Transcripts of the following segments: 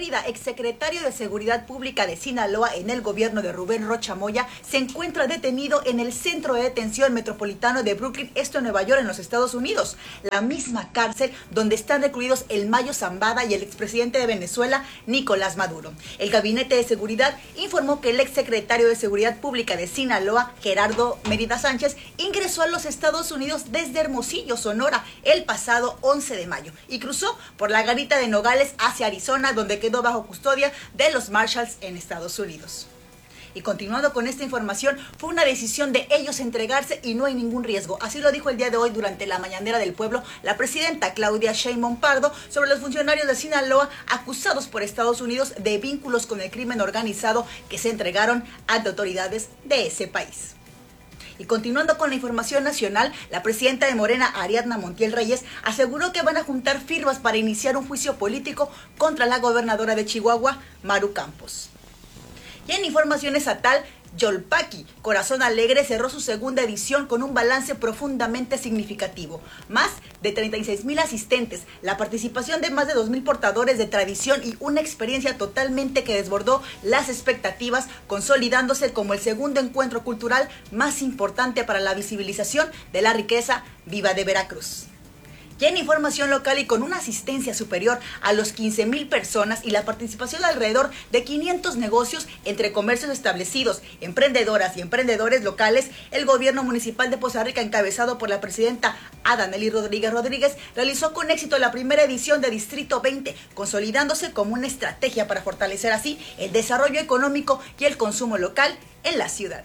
Mérida, exsecretario de Seguridad Pública de Sinaloa en el gobierno de Rubén Rocha Moya, se encuentra detenido en el Centro de Detención Metropolitano de Brooklyn, esto en Nueva York, en los Estados Unidos. La misma cárcel donde están recluidos el Mayo Zambada y el expresidente de Venezuela, Nicolás Maduro. El Gabinete de Seguridad informó que el exsecretario de Seguridad Pública de Sinaloa, Gerardo Mérida Sánchez, ingresó a los Estados Unidos desde Hermosillo, Sonora, el pasado 11 de mayo y cruzó por la garita de Nogales hacia Arizona, donde quedó bajo custodia de los Marshalls en Estados Unidos. Y continuando con esta información, fue una decisión de ellos entregarse y no hay ningún riesgo. Así lo dijo el día de hoy durante la Mañanera del Pueblo la presidenta Claudia Sheinbaum Pardo sobre los funcionarios de Sinaloa acusados por Estados Unidos de vínculos con el crimen organizado que se entregaron ante autoridades de ese país. Y continuando con la información nacional, la presidenta de Morena, Ariadna Montiel Reyes, aseguró que van a juntar firmas para iniciar un juicio político contra la gobernadora de Chihuahua, Maru Campos. Y en información estatal, Yolpaqui, Corazón Alegre, cerró su segunda edición con un balance profundamente significativo. Más de 36,000 asistentes, la participación de más de 2,000 portadores de tradición y una experiencia totalmente que desbordó las expectativas, consolidándose como el segundo encuentro cultural más importante para la visibilización de la riqueza viva de Veracruz. Y en información local y con una asistencia superior a los 15,000 personas y la participación de alrededor de 500 negocios entre comercios establecidos, emprendedoras y emprendedores locales, el gobierno municipal de Poza Rica, encabezado por la presidenta Adanely Rodríguez, realizó con éxito la primera edición de Distrito 20, consolidándose como una estrategia para fortalecer así el desarrollo económico y el consumo local en la ciudad.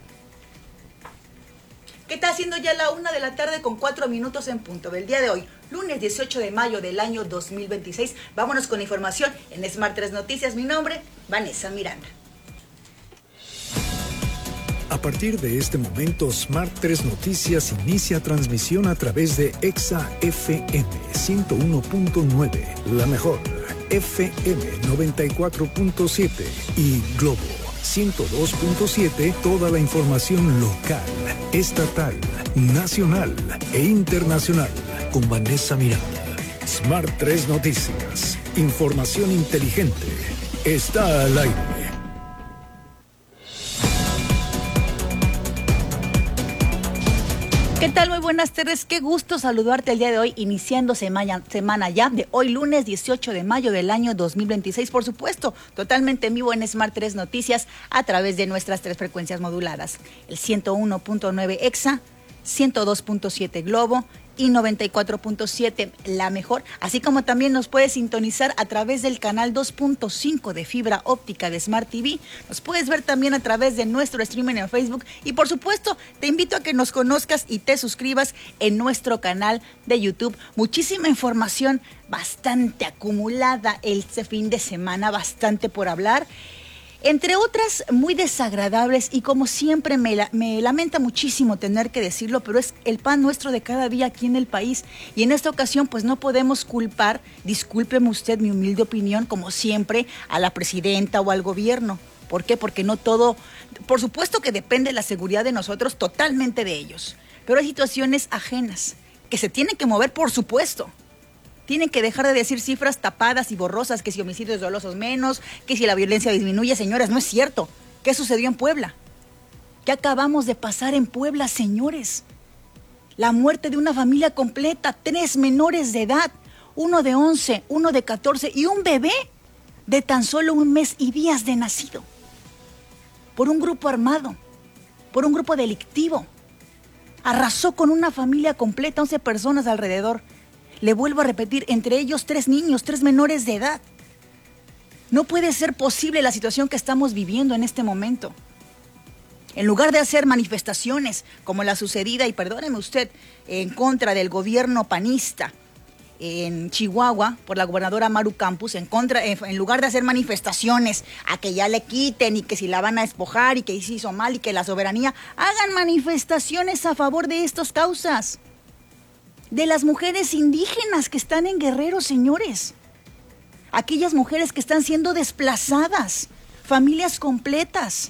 ¿Qué está haciendo ya la 1 de la tarde con 4 minutos en punto del día de hoy, lunes 18 de mayo del año 2026? Vámonos con información en Smart 3 Noticias. Mi nombre, Vanessa Miranda. A partir de este momento, Smart 3 Noticias inicia transmisión a través de Exa FM 101.9, la mejor, FM 94.7 y Globo 102.7, toda la información local, estatal, nacional e internacional, con Vanessa Miranda. Smart 3 Noticias, información inteligente, está al aire. ¿Qué tal? Muy buenas tardes, qué gusto saludarte el día de hoy, iniciando semana ya de hoy lunes 18 de mayo del año 2026, por supuesto, totalmente en vivo en Smart 3 Noticias a través de nuestras 3 frecuencias moduladas, el 101.9 Exa, 102.7 Globo y 94.7 La Mejor, así como también nos puedes sintonizar a través del canal 2.5 de fibra óptica de Smart TV. Nos puedes ver también a través de nuestro streaming en Facebook y por supuesto te invito a que nos conozcas y te suscribas en nuestro canal de YouTube. Muchísima información bastante acumulada este fin de semana, bastante por hablar. Entre otras muy desagradables y como siempre me lamenta muchísimo tener que decirlo, pero es el pan nuestro de cada día aquí en el país. Y en esta ocasión pues no podemos culpar, discúlpeme usted mi humilde opinión, como siempre, a la presidenta o al gobierno. ¿Por qué? Porque no todo, por supuesto que depende la seguridad de nosotros, totalmente de ellos. Pero hay situaciones ajenas que se tienen que mover, por supuesto. Tienen que dejar de decir cifras tapadas y borrosas, que si homicidios dolosos menos, que si la violencia disminuye. Señores, no es cierto. ¿Qué sucedió en Puebla? ¿Qué acabamos de pasar en Puebla, señores? La muerte de una familia completa, 3 menores de edad, uno de 11, uno de 14 y un bebé de tan solo 1 mes y días de nacido. Por un grupo armado, por un grupo delictivo. Arrasó con una familia completa, 11 personas alrededor. Le vuelvo a repetir, entre ellos 3 niños, 3 menores de edad. No puede ser posible la situación que estamos viviendo en este momento. En lugar de hacer manifestaciones como la sucedida, y perdóneme usted, en contra del gobierno panista en Chihuahua por la gobernadora Maru Campos, en lugar de hacer manifestaciones a que ya le quiten y que si la van a despojar y que se hizo mal y que la soberanía, hagan manifestaciones a favor de estas causas. De las mujeres indígenas que están en Guerrero, señores. Aquellas mujeres que están siendo desplazadas, familias completas,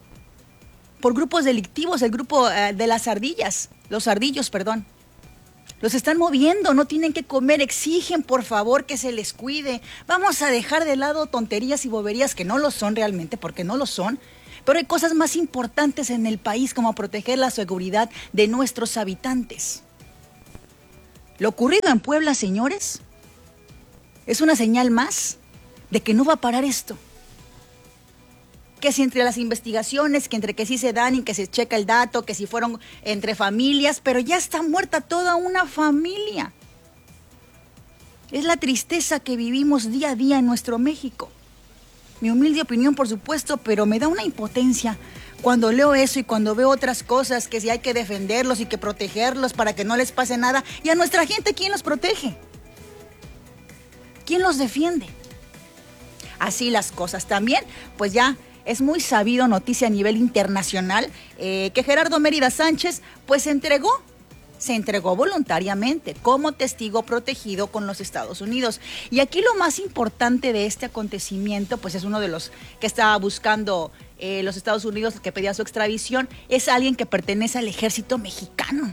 por grupos delictivos, el grupo de las ardillas, los ardillos, perdón. Los están moviendo, no tienen que comer, exigen por favor que se les cuide. Vamos a dejar de lado tonterías y boberías que no lo son realmente, porque no lo son. Pero hay cosas más importantes en el país como proteger la seguridad de nuestros habitantes. Lo ocurrido en Puebla, señores, es una señal más de que no va a parar esto. Que si entre las investigaciones, que entre que sí se dan y que se checa el dato, que si fueron entre familias, pero ya está muerta toda una familia. Es la tristeza que vivimos día a día en nuestro México. Mi humilde opinión, por supuesto, pero me da una impotencia cuando leo eso y cuando veo otras cosas, que si hay que defenderlos y que protegerlos para que no les pase nada. Y a nuestra gente, ¿quién los protege? ¿Quién los defiende? Así las cosas. También, pues ya es muy sabido, noticia a nivel internacional, que Gerardo Mérida Sánchez, pues se entregó voluntariamente como testigo protegido con los Estados Unidos. Y aquí lo más importante de este acontecimiento, pues es uno de los que estaba buscando los Estados Unidos, que pedía su extradición, es alguien que pertenece al ejército mexicano,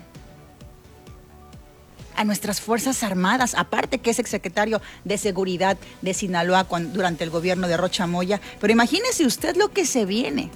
a nuestras Fuerzas Armadas, aparte que es exsecretario de Seguridad de Sinaloa durante el gobierno de Rocha Moya. Pero imagínese usted lo que se viene.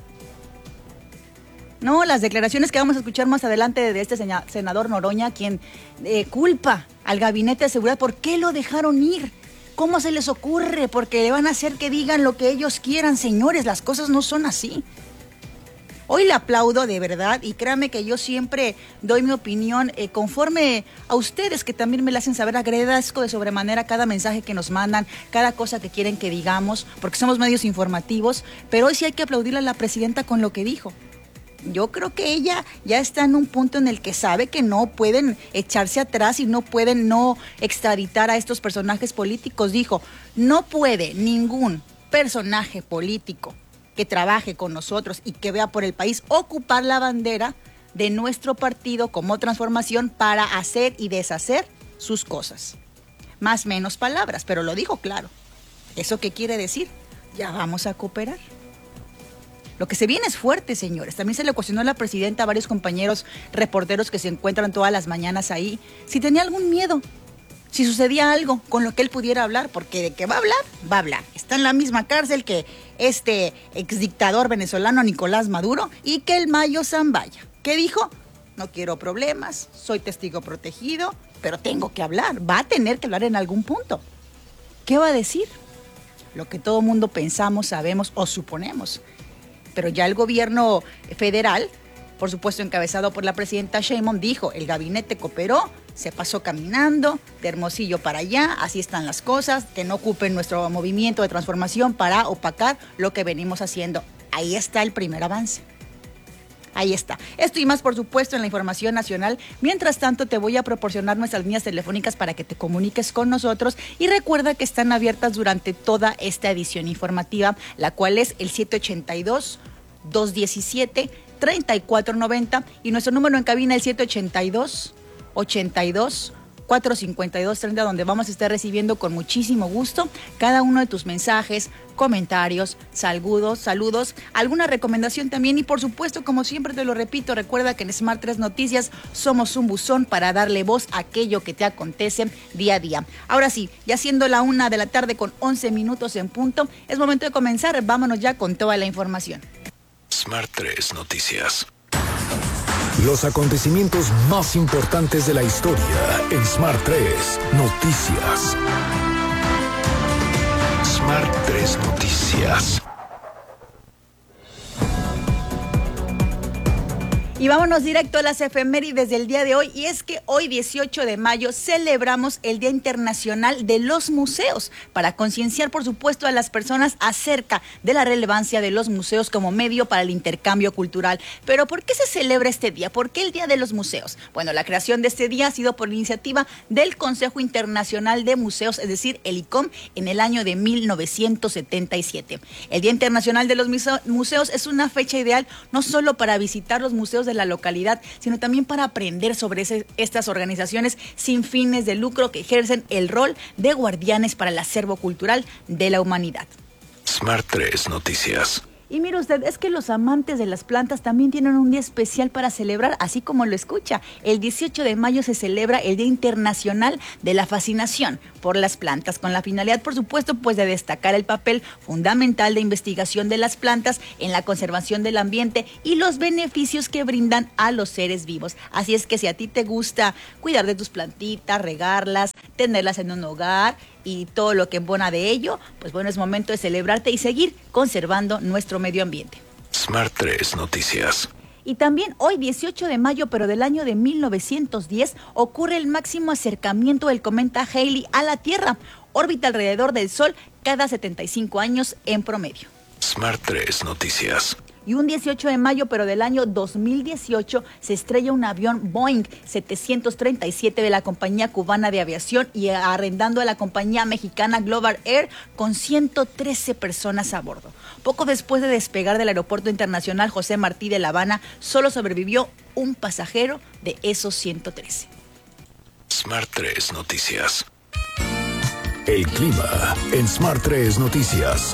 No, las declaraciones que vamos a escuchar más adelante de este senador Noroña, quien culpa al Gabinete de Seguridad. ¿Por qué lo dejaron ir? ¿Cómo se les ocurre? Porque le van a hacer que digan lo que ellos quieran. Señores, las cosas no son así. Hoy le aplaudo de verdad y créanme que yo siempre doy mi opinión conforme a ustedes que también me la hacen saber. Agradezco de sobremanera cada mensaje que nos mandan, cada cosa que quieren que digamos, porque somos medios informativos, pero hoy sí hay que aplaudirle a la presidenta con lo que dijo. Yo creo que ella ya está en un punto en el que sabe que no pueden echarse atrás y no pueden no extraditar a estos personajes políticos. Dijo, no puede ningún personaje político que trabaje con nosotros y que vea por el país ocupar la bandera de nuestro partido como Transformación para hacer y deshacer sus cosas. Más menos palabras, pero lo dijo claro. ¿Eso qué quiere decir? Ya vamos a cooperar. Lo que se viene es fuerte, señores. También se le cuestionó a la presidenta a varios compañeros reporteros que se encuentran todas las mañanas ahí, si tenía algún miedo, si sucedía algo con lo que él pudiera hablar, porque de que va a hablar, va a hablar. Está en la misma cárcel que este exdictador venezolano Nicolás Maduro y que el Mayo Zambaya. ¿Qué dijo? No quiero problemas, soy testigo protegido, pero tengo que hablar. Va a tener que hablar en algún punto. ¿Qué va a decir? Lo que todo mundo pensamos, sabemos o suponemos. Pero ya el gobierno federal, por supuesto encabezado por la presidenta Sheinbaum, dijo, el gabinete cooperó, se pasó caminando de Hermosillo para allá, así están las cosas, que no ocupen nuestro movimiento de transformación para opacar lo que venimos haciendo. Ahí está el primer avance. Ahí está. Esto y más, por supuesto, en la información nacional. Mientras tanto, te voy a proporcionar nuestras líneas telefónicas para que te comuniques con nosotros. Y recuerda que están abiertas durante toda esta edición informativa, la cual es el 782-217-3490 y nuestro número en cabina el 782-82-452-30, donde vamos a estar recibiendo con muchísimo gusto cada uno de tus mensajes, comentarios, saludos, alguna recomendación también y por supuesto, como siempre te lo repito, recuerda que en Smart 3 Noticias somos un buzón para darle voz a aquello que te acontece día a día. Ahora sí, ya siendo la 1 de la tarde con 11 minutos en punto, es momento de comenzar. Vámonos ya con toda la información. Smart 3 Noticias. Los acontecimientos más importantes de la historia en Smart 3 Noticias. Smart 3 Noticias. Y vámonos directo a las efemérides del día de hoy. Y es que hoy, 18 de mayo, celebramos el Día Internacional de los Museos, para concienciar, por supuesto, a las personas acerca de la relevancia de los museos como medio para el intercambio cultural. Pero ¿por qué se celebra este día? ¿Por qué el Día de los Museos? Bueno, la creación de este día ha sido por iniciativa del Consejo Internacional de Museos, es decir, el ICOM, en el año de 1977. El Día Internacional de los Museos es una fecha ideal no solo para visitar los museos de la localidad, sino también para aprender sobre estas organizaciones sin fines de lucro que ejercen el rol de guardianes para el acervo cultural de la humanidad. Smart 3 Noticias. Y mire usted, es que los amantes de las plantas también tienen un día especial para celebrar, así como lo escucha. El 18 de mayo se celebra el Día Internacional de la Fascinación por las plantas, con la finalidad, por supuesto, pues de destacar el papel fundamental de investigación de las plantas en la conservación del ambiente y los beneficios que brindan a los seres vivos. Así es que si a ti te gusta cuidar de tus plantitas, regarlas, tenerlas en un hogar y todo lo que embona de ello, pues bueno, es momento de celebrarte y seguir conservando nuestro medio ambiente. Smart 3 Noticias. Y también hoy, 18 de mayo, pero del año de 1910, ocurre el máximo acercamiento del cometa Halley a la Tierra. Orbita alrededor del Sol cada 75 años en promedio. Smart 3 Noticias. Y un 18 de mayo, pero del año 2018, se estrella un avión Boeing 737 de la compañía cubana de aviación y arrendando a la compañía mexicana Global Air con 113 personas a bordo. Poco después de despegar del Aeropuerto Internacional José Martí de La Habana, solo sobrevivió un pasajero de esos 113. Smart 3 Noticias. El clima en Smart 3 Noticias.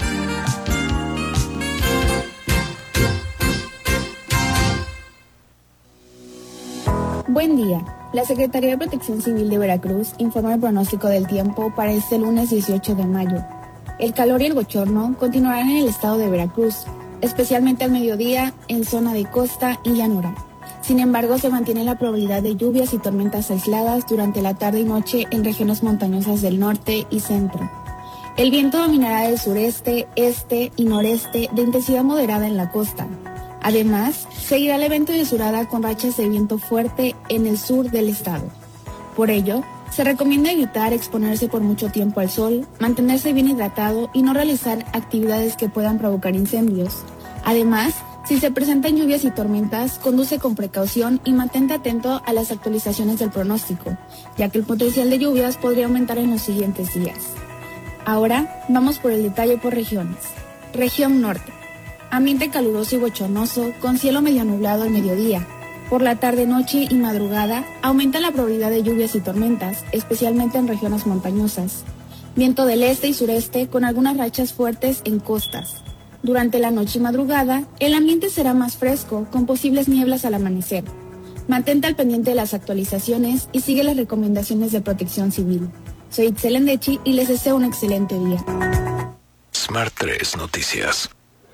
Buen día. La Secretaría de Protección Civil de Veracruz informa el pronóstico del tiempo para este lunes 18 de mayo. El calor y el bochorno continuarán en el estado de Veracruz, especialmente al mediodía en zona de costa y llanura. Sin embargo, se mantiene la probabilidad de lluvias y tormentas aisladas durante la tarde y noche en regiones montañosas del norte y centro. El viento dominará del sureste, este y noreste de intensidad moderada en la costa. Además, seguirá el evento de surada con rachas de viento fuerte en el sur del estado. Por ello, se recomienda evitar exponerse por mucho tiempo al sol, mantenerse bien hidratado y no realizar actividades que puedan provocar incendios. Además, si se presentan lluvias y tormentas, conduce con precaución y mantente atento a las actualizaciones del pronóstico, ya que el potencial de lluvias podría aumentar en los siguientes días. Ahora, vamos por el detalle por regiones. Región Norte. Ambiente caluroso y bochornoso, con cielo medio nublado al mediodía. Por la tarde, noche y madrugada, aumenta la probabilidad de lluvias y tormentas, especialmente en regiones montañosas. Viento del este y sureste, con algunas rachas fuertes en costas. Durante la noche y madrugada, el ambiente será más fresco, con posibles nieblas al amanecer. Mantente al pendiente de las actualizaciones y sigue las recomendaciones de Protección Civil. Soy Itzel Andechi y les deseo un excelente día. Smart 3 Noticias.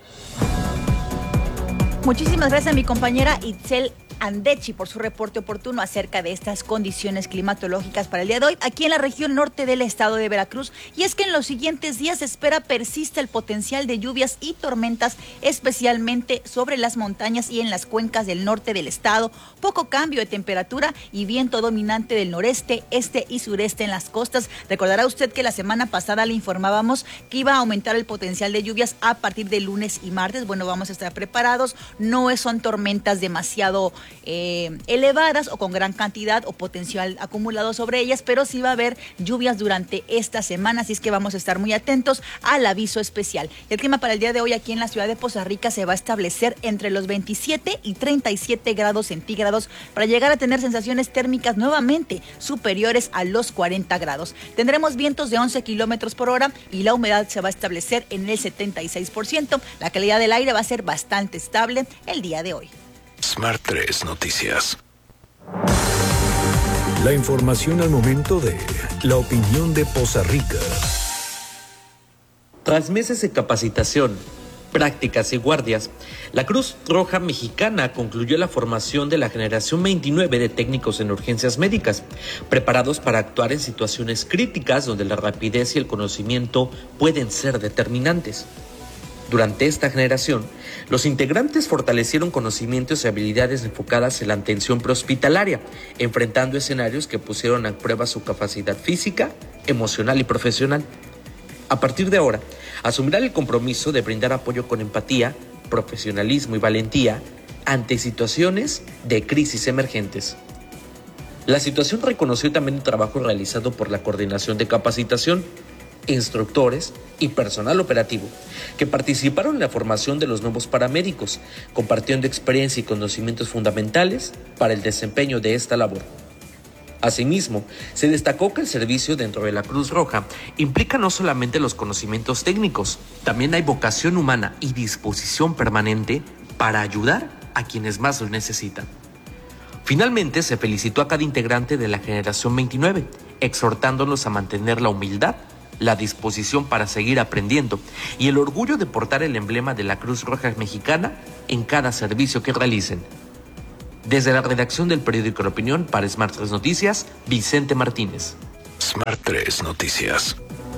Muchísimas gracias a mi compañera Itzel Andechi por su reporte oportuno acerca de estas condiciones climatológicas para el día de hoy aquí en la región norte del estado de Veracruz. Y es que en los siguientes días se espera persista el potencial de lluvias y tormentas, especialmente sobre las montañas y en las cuencas del norte del estado. Poco cambio de temperatura y viento dominante del noreste, este y sureste en las costas. Recordará usted que la semana pasada le informábamos que iba a aumentar el potencial de lluvias a partir de lunes y martes. Bueno, vamos a estar preparados. No son tormentas demasiado elevadas o con gran cantidad o potencial acumulado sobre ellas, pero sí va a haber lluvias durante esta semana, así es que vamos a estar muy atentos al aviso especial. El clima para el día de hoy aquí en la ciudad de Poza Rica se va a establecer entre los 27 y 37 grados centígrados para llegar a tener sensaciones térmicas nuevamente superiores a los 40 grados. Tendremos vientos de 11 kilómetros por hora y la humedad se va a establecer en el 76%. La calidad del aire va a ser bastante estable el día de hoy. Smart 3 Noticias. La información al momento de la opinión de Poza Rica. Tras meses de capacitación, prácticas y guardias, la Cruz Roja Mexicana concluyó la formación de la generación 29 de técnicos en urgencias médicas, preparados para actuar en situaciones críticas donde la rapidez y el conocimiento pueden ser determinantes. Durante esta generación, los integrantes fortalecieron conocimientos y habilidades enfocadas en la atención prehospitalaria, enfrentando escenarios que pusieron a prueba su capacidad física, emocional y profesional. A partir de ahora, asumirán el compromiso de brindar apoyo con empatía, profesionalismo y valentía ante situaciones de crisis emergentes. La situación reconoció también el trabajo realizado por la Coordinación de Capacitación, instructores y personal operativo que participaron en la formación de los nuevos paramédicos, compartiendo experiencia y conocimientos fundamentales para el desempeño de esta labor. Asimismo, se destacó que el servicio dentro de la Cruz Roja implica no solamente los conocimientos técnicos, también hay vocación humana y disposición permanente para ayudar a quienes más lo necesitan. Finalmente, se felicitó a cada integrante de la generación 29, exhortándolos a mantener la humildad, la disposición para seguir aprendiendo y el orgullo de portar el emblema de la Cruz Roja Mexicana en cada servicio que realicen. Desde la redacción del periódico La Opinión para Smart 3 Noticias, Vicente Martínez. Smart 3 Noticias.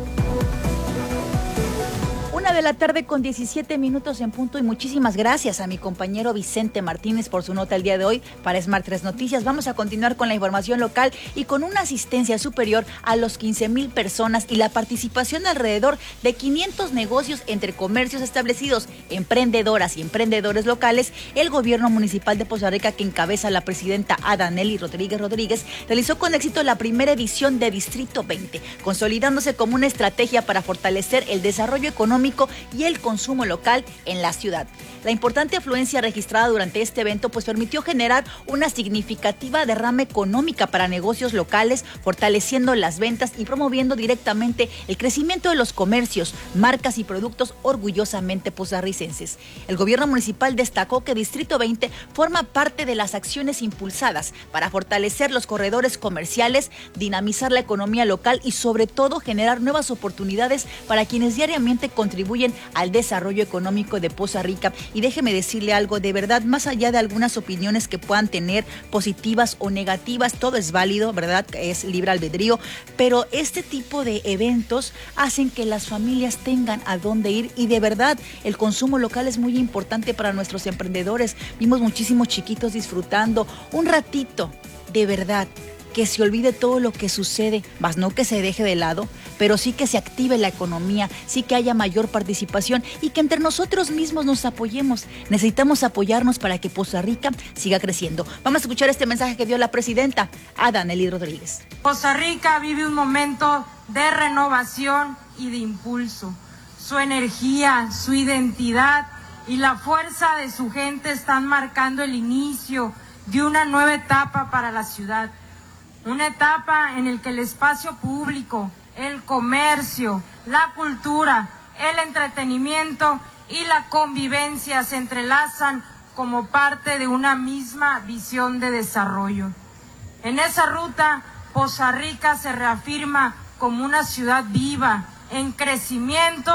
1:17 p.m. en punto, y muchísimas gracias a mi compañero Vicente Martínez por su nota el día de hoy para Smart 3 Noticias. Vamos a continuar con la información local y con una asistencia superior a los 15,000 personas y la participación de alrededor de 500 negocios entre comercios establecidos, emprendedoras y emprendedores locales. El gobierno municipal de Poza Rica, que encabeza la presidenta Adanely Rodríguez, realizó con éxito la primera edición de Distrito 20, consolidándose como una estrategia para fortalecer el desarrollo económico y el consumo local en la ciudad. La importante afluencia registrada durante este evento permitió generar una significativa derrama económica para negocios locales, fortaleciendo las ventas y promoviendo directamente el crecimiento de los comercios, marcas y productos orgullosamente pozarricenses. El gobierno municipal destacó que Distrito 20 forma parte de las acciones impulsadas para fortalecer los corredores comerciales, dinamizar la economía local y sobre todo generar nuevas oportunidades para quienes diariamente contribuyen al desarrollo económico de Poza Rica. Y déjeme decirle algo, de verdad, más allá de algunas opiniones que puedan tener positivas o negativas, todo es válido, ¿verdad? Es libre albedrío, pero este tipo de eventos hacen que las familias tengan a dónde ir y de verdad el consumo local es muy importante para nuestros emprendedores. Vimos muchísimos chiquitos disfrutando un ratito, de verdad, que se olvide todo lo que sucede, más no que se deje de lado, pero sí que se active la economía, sí que haya mayor participación y que entre nosotros mismos nos apoyemos. Necesitamos apoyarnos para que Poza Rica siga creciendo. Vamos a escuchar este mensaje que dio la presidenta Adanely Rodríguez. Poza Rica vive un momento de renovación y de impulso. Su energía, su identidad y la fuerza de su gente están marcando el inicio de una nueva etapa para la ciudad. Una etapa en la que el espacio público, el comercio, la cultura, el entretenimiento y la convivencia se entrelazan como parte de una misma visión de desarrollo. En esa ruta, Poza Rica se reafirma como una ciudad viva, en crecimiento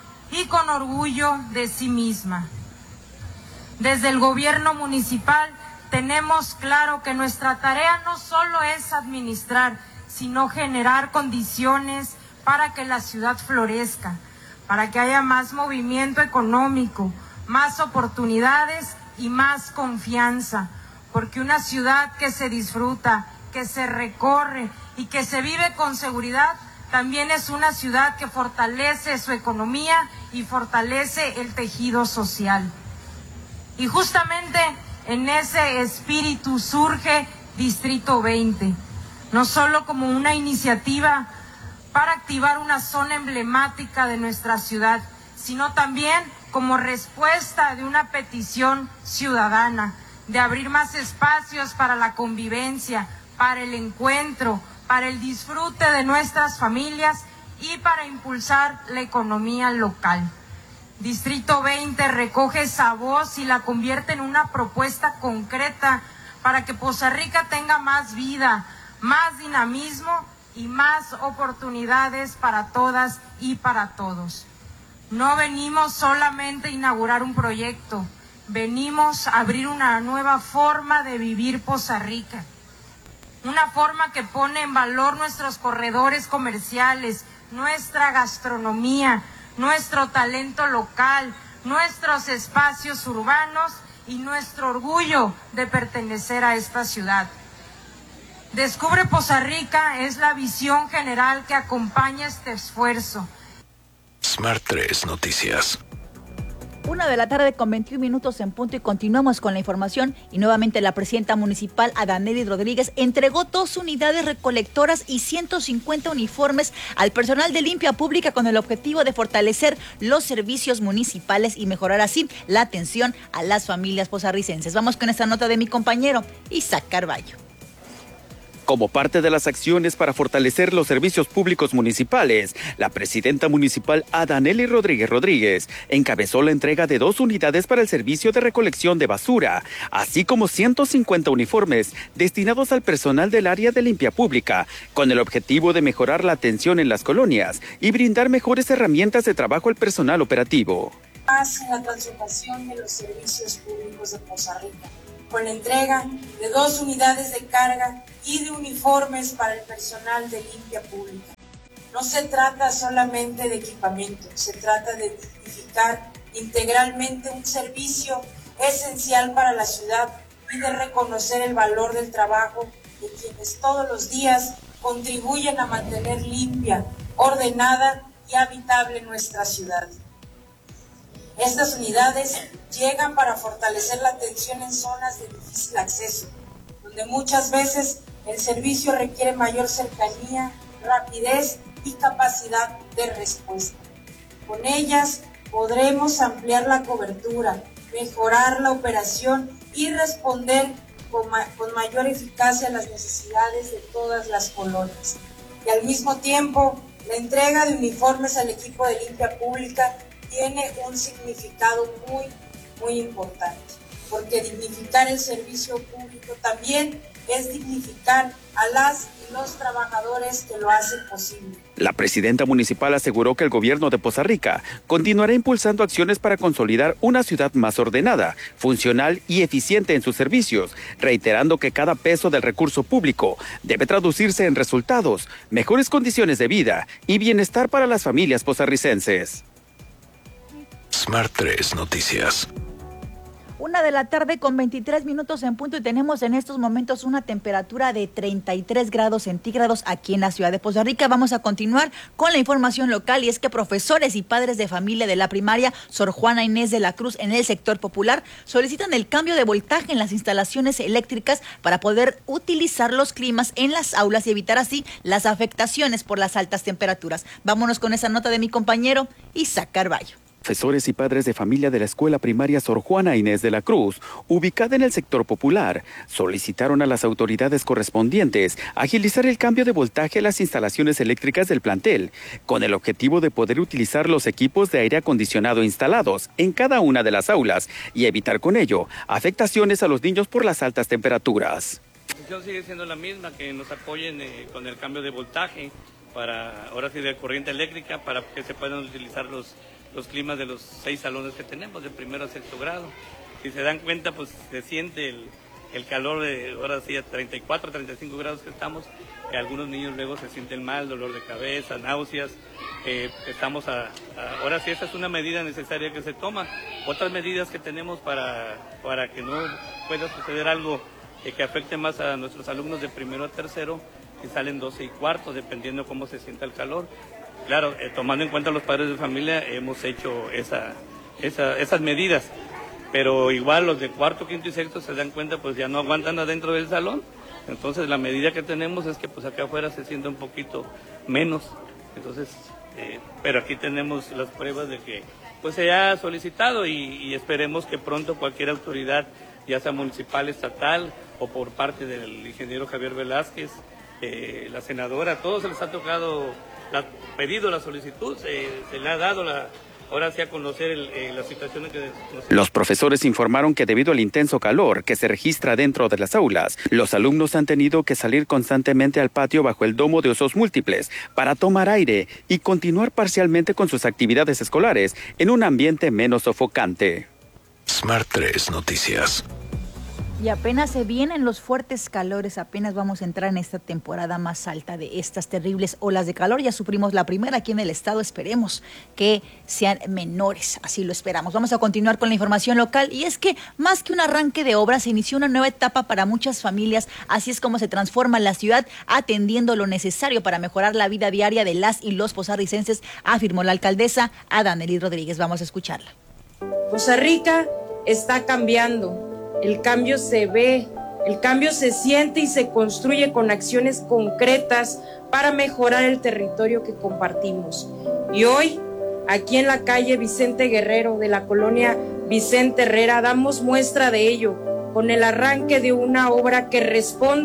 y con orgullo de sí misma. Desde el gobierno municipal tenemos claro que nuestra tarea no solo es administrar, sino generar condiciones para que la ciudad florezca, para que haya más movimiento económico, más oportunidades y más confianza, porque una ciudad que se disfruta, que se recorre y que se vive con seguridad, también es una ciudad que fortalece su economía y fortalece el tejido social. Y justamente en ese espíritu surge Distrito 20, no solo como una iniciativa para activar una zona emblemática de nuestra ciudad, sino también como respuesta de una petición ciudadana, de abrir más espacios para la convivencia, para el encuentro, para el disfrute de nuestras familias y para impulsar la economía local. Distrito 20 recoge esa voz y la convierte en una propuesta concreta para que Poza Rica tenga más vida, más dinamismo y más oportunidades para todas y para todos. No venimos solamente a inaugurar un proyecto, venimos a abrir una nueva forma de vivir Poza Rica. Una forma que pone en valor nuestros corredores comerciales, nuestra gastronomía, nuestro talento local, nuestros espacios urbanos y nuestro orgullo de pertenecer a esta ciudad. Descubre Poza Rica es la visión general que acompaña este esfuerzo. Smart 3 Noticias. 1:21 p.m. en punto y continuamos con la información y nuevamente la presidenta municipal Adanely Rodríguez entregó 2 unidades recolectoras y 150 uniformes al personal de limpia pública con el objetivo de fortalecer los servicios municipales y mejorar así la atención a las familias pozarricenses. Vamos con esta nota de mi compañero Isaac Carballo. Como parte de las acciones para fortalecer los servicios públicos municipales, la presidenta municipal Adanely Rodríguez encabezó la entrega de 2 unidades para el servicio de recolección de basura, así como 150 uniformes destinados al personal del área de limpia pública, con el objetivo de mejorar la atención en las colonias y brindar mejores herramientas de trabajo al personal operativo. Más en la transformación de los servicios públicos de Poza Rica, con la entrega de 2 unidades de carga y de uniformes para el personal de limpia pública. No se trata solamente de equipamiento, se trata de dignificar integralmente un servicio esencial para la ciudad y de reconocer el valor del trabajo de quienes todos los días contribuyen a mantener limpia, ordenada y habitable nuestra ciudad. Estas unidades llegan para fortalecer la atención en zonas de difícil acceso, donde muchas veces el servicio requiere mayor cercanía, rapidez y capacidad de respuesta. Con ellas podremos ampliar la cobertura, mejorar la operación y responder con mayor eficacia a las necesidades de todas las colonias. Y al mismo tiempo, la entrega de uniformes al equipo de limpia pública tiene un significado muy importante, porque dignificar el servicio público también es dignificar a las y los trabajadores que lo hacen posible. La presidenta municipal aseguró que el gobierno de Poza Rica continuará impulsando acciones para consolidar una ciudad más ordenada, funcional y eficiente en sus servicios, reiterando que cada peso del recurso público debe traducirse en resultados, mejores condiciones de vida y bienestar para las familias pozarricenses. Smart 3 Noticias. 1:00 con 23 minutos en punto y tenemos en estos momentos una temperatura de 33 grados centígrados aquí en la ciudad de Poza Rica. Vamos a continuar con la información local y es que profesores y padres de familia de la primaria Sor Juana Inés de la Cruz en el sector popular solicitan el cambio de voltaje en las instalaciones eléctricas para poder utilizar los climas en las aulas y evitar así las afectaciones por las altas temperaturas. Vámonos con esa nota de mi compañero Isaac Carballo. Profesores y padres de familia de la escuela primaria Sor Juana Inés de la Cruz, ubicada en el sector popular, solicitaron a las autoridades correspondientes agilizar el cambio de voltaje en las instalaciones eléctricas del plantel, con el objetivo de poder utilizar los equipos de aire acondicionado instalados en cada una de las aulas y evitar con ello afectaciones a los niños por las altas temperaturas. La decisión sigue siendo la misma, que nos apoyen con el cambio de voltaje, para ahora sí de corriente eléctrica, para que se puedan utilizar los climas de los 6 salones que tenemos, de 1º a 6º grado. Si se dan cuenta, pues se siente el calor de ahora sí a 34, 35 grados que estamos, que algunos niños luego se sienten mal, dolor de cabeza, náuseas. Ahora sí, esa es una medida necesaria que se toma. Otras medidas que tenemos para que no pueda suceder algo que afecte más a nuestros alumnos de 1º a 3º, que salen 12 y cuarto, dependiendo cómo se sienta el calor. Claro, tomando en cuenta los padres de familia, hemos hecho esas medidas, pero igual los de 4º, 5º y 6º se dan cuenta, pues ya no aguantan adentro del salón. Entonces la medida que tenemos es que pues acá afuera se sienta un poquito menos. Entonces, pero aquí tenemos las pruebas de que pues se ha solicitado y esperemos que pronto cualquier autoridad, ya sea municipal, estatal o por parte del ingeniero Javier Velázquez, la senadora, a todos se les ha tocado pedido la solicitud, se le ha dado ahora sí a conocer la situación en que Los profesores informaron que debido al intenso calor que se registra dentro de las aulas, los alumnos han tenido que salir constantemente al patio bajo el domo de usos múltiples para tomar aire y continuar parcialmente con sus actividades escolares en un ambiente menos sofocante. Smart 3 Noticias. Y apenas se vienen los fuertes calores, apenas vamos a entrar en esta temporada más alta de estas terribles olas de calor. Ya sufrimos la primera aquí en el estado, esperemos que sean menores, así lo esperamos. Vamos a continuar con la información local y es que más que un arranque de obras, se inició una nueva etapa para muchas familias. Así es como se transforma la ciudad, atendiendo lo necesario para mejorar la vida diaria de las y los pozarricenses, afirmó la alcaldesa Adanely Rodríguez. Vamos a escucharla. Poza Rica está cambiando. El cambio se ve, el cambio se siente y se construye con acciones concretas para mejorar el territorio que compartimos. Y hoy, aquí en la calle Vicente Guerrero de la colonia Vicente Herrera, damos muestra de ello con el arranque de una obra que responde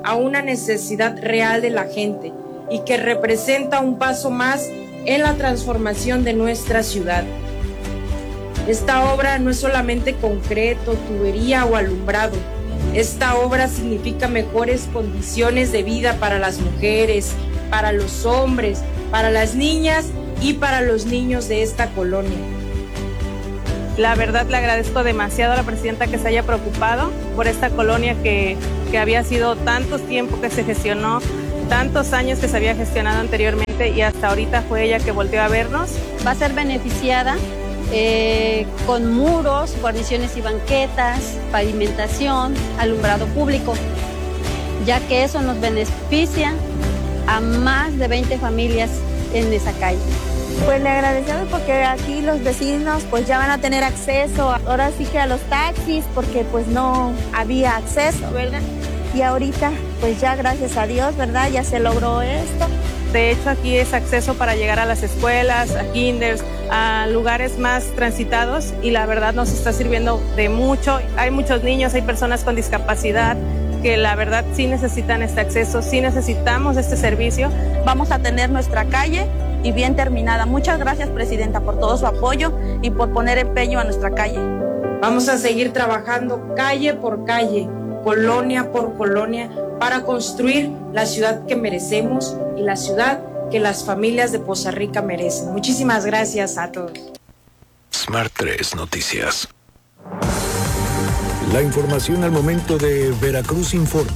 a una necesidad real de la gente y que representa un paso más en la transformación de nuestra ciudad. Esta obra no es solamente concreto, tubería o alumbrado. Esta obra significa mejores condiciones de vida para las mujeres, para los hombres, para las niñas y para los niños de esta colonia. La verdad le agradezco demasiado a la presidenta que se haya preocupado por esta colonia que había sido tanto tiempo que se gestionó, tantos años que se había gestionado anteriormente y hasta ahorita fue ella que volteó a vernos. Va a ser beneficiada con muros, guarniciones y banquetas, pavimentación, alumbrado público, ya que eso nos beneficia a más de 20 familias en esa calle. Pues le agradecemos porque aquí los vecinos pues ya van a tener acceso, ahora sí que a los taxis, porque pues no había acceso, ¿verdad? Y ahorita pues ya gracias a Dios, ¿verdad? Ya se logró esto. De hecho aquí es acceso para llegar a las escuelas, a kinders, a lugares más transitados y la verdad nos está sirviendo de mucho. Hay muchos niños, hay personas con discapacidad que la verdad sí necesitan este acceso, sí necesitamos este servicio. Vamos a tener nuestra calle y bien terminada. Muchas gracias, presidenta, por todo su apoyo y por poner empeño a nuestra calle. Vamos a seguir trabajando calle por calle, colonia por colonia, para construir la ciudad que merecemos y la ciudad que las familias de Poza Rica merecen. Muchísimas gracias a todos. Smart 3 Noticias. La información al momento de Veracruz Informa.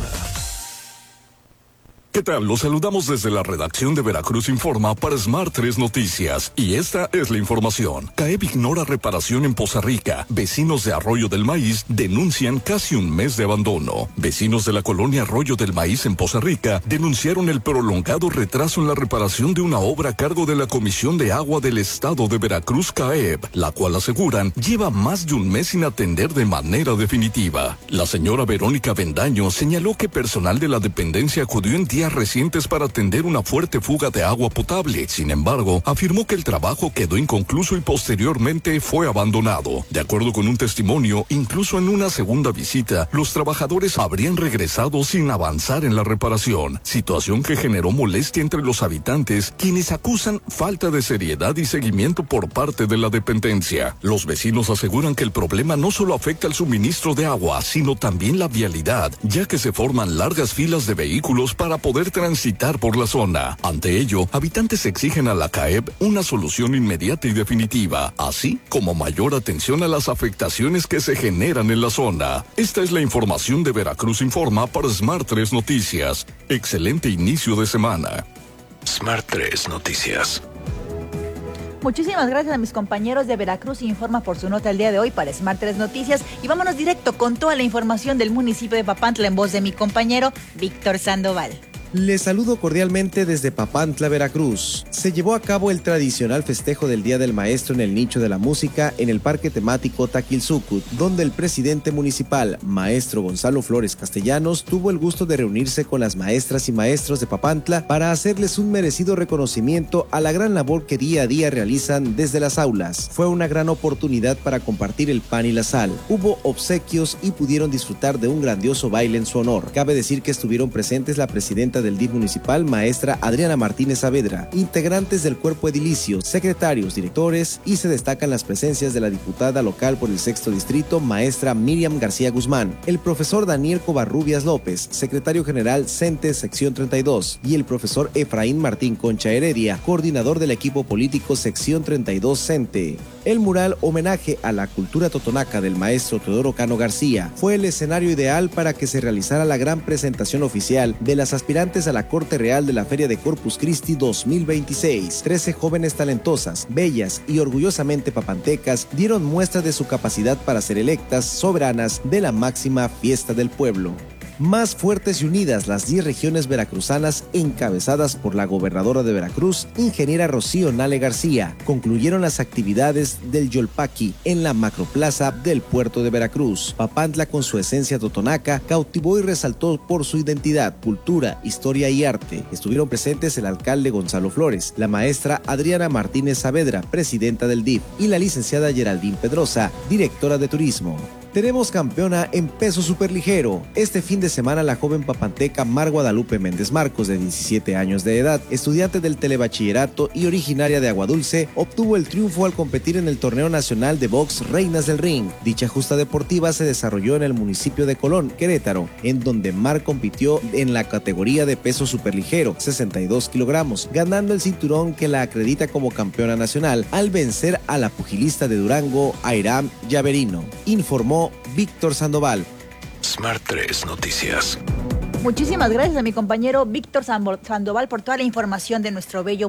¿Qué tal? Los saludamos desde la redacción de Veracruz Informa para Smart 3 Noticias. Y esta es la información. CAEB ignora reparación en Poza Rica. Vecinos de Arroyo del Maíz denuncian casi un mes de abandono. Vecinos de la colonia Arroyo del Maíz en Poza Rica denunciaron el prolongado retraso en la reparación de una obra a cargo de la Comisión de Agua del Estado de Veracruz, CAEB, la cual aseguran lleva más de un mes sin atender de manera definitiva. La señora Verónica Bendaño señaló que personal de la dependencia acudió en días recientes para atender una fuerte fuga de agua potable. Sin embargo, afirmó que el trabajo quedó inconcluso y posteriormente fue abandonado. De acuerdo con un testimonio, incluso en una segunda visita, los trabajadores habrían regresado sin avanzar en la reparación, situación que generó molestia entre los habitantes, quienes acusan falta de seriedad y seguimiento por parte de la dependencia. Los vecinos aseguran que el problema no solo afecta al suministro de agua, sino también la vialidad, ya que se forman largas filas de vehículos para poder transitar por la zona. Ante ello, habitantes exigen a la CAEB una solución inmediata y definitiva, así como mayor atención a las afectaciones que se generan en la zona. Esta es la información de Veracruz Informa para Smart 3 Noticias. Excelente inicio de semana. Smart 3 Noticias. Muchísimas gracias a mis compañeros de Veracruz Informa por su nota el día de hoy para Smart 3 Noticias y vámonos directo con toda la información del municipio de Papantla en voz de mi compañero Víctor Sandoval. Les saludo cordialmente desde Papantla, Veracruz. Se llevó a cabo el tradicional festejo del Día del Maestro en el nicho de la música en el parque temático Taquilzucut, donde el presidente municipal, maestro Gonzalo Flores Castellanos, tuvo el gusto de reunirse con las maestras y maestros de Papantla para hacerles un merecido reconocimiento a la gran labor que día a día realizan desde las aulas. Fue una gran oportunidad para compartir el pan y la sal. Hubo obsequios y pudieron disfrutar de un grandioso baile en su honor. Cabe decir que estuvieron presentes la presidenta del DIF municipal, maestra Adriana Martínez Saavedra, integrantes del cuerpo edilicio, secretarios, directores, y se destacan las presencias de la diputada local por el 6º distrito, maestra Miriam García Guzmán, el profesor Daniel Covarrubias López, secretario general CENTE sección 32, y el profesor Efraín Martín Concha Heredia, coordinador del equipo político sección 32 CENTE. El mural homenaje a la cultura totonaca del maestro Teodoro Cano García fue el escenario ideal para que se realizara la gran presentación oficial de las aspirantes a la Corte Real de la Feria de Corpus Christi 2026. 13 jóvenes talentosas, bellas y orgullosamente papantecas dieron muestra de su capacidad para ser electas soberanas de la máxima fiesta del pueblo. Más fuertes y unidas las 10 regiones veracruzanas encabezadas por la gobernadora de Veracruz, ingeniera Rocío Nale García, concluyeron las actividades del Yolpaqui en la macroplaza del puerto de Veracruz. Papantla, con su esencia totonaca, cautivó y resaltó por su identidad, cultura, historia y arte. Estuvieron presentes el alcalde Gonzalo Flores, la maestra Adriana Martínez Saavedra, presidenta del DIF, y la licenciada Geraldine Pedrosa, directora de turismo. Tenemos campeona en peso superligero. Este fin de semana la joven papanteca Mar Guadalupe Méndez Marcos, de 17 años de edad, estudiante del telebachillerato y originaria de Aguadulce, obtuvo el triunfo al competir en el torneo nacional de box Reinas del Ring. Dicha justa deportiva se desarrolló en el municipio de Colón, Querétaro, en donde Mar compitió en la categoría de peso superligero, 62 kilogramos, ganando el cinturón que la acredita como campeona nacional al vencer a la pugilista de Durango, Airam Llaverino, informó Víctor Sandoval. Smart 3 Noticias. Muchísimas gracias a mi compañero Víctor Sandoval por toda la información de nuestro bello